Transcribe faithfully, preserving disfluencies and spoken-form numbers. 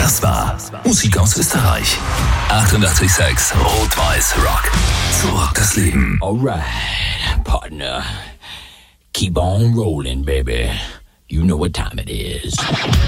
Das war Musik aus Österreich. achtundachtzig Komma sechs Rot-Weiß Rock. So rockt das Leben. Alright, partner. Keep on rolling, baby. You know what time it is.